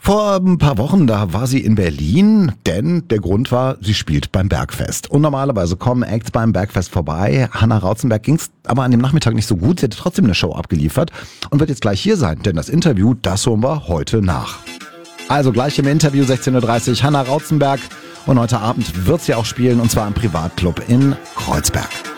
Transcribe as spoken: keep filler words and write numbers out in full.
Vor ein paar Wochen, da war sie in Berlin, denn der Grund war, sie spielt beim Bergfest. Und normalerweise kommen Acts beim Bergfest vorbei. Hannah Rauzenberg ging's aber an dem Nachmittag nicht so gut. Sie hatte trotzdem eine Show abgeliefert und wird jetzt gleich hier sein, denn das Interview, das holen wir heute nach. Also gleich im Interview sechzehn Uhr dreißig Hannah Rauzenberg und heute Abend wird sie auch spielen und zwar im Privatclub in Kreuzberg.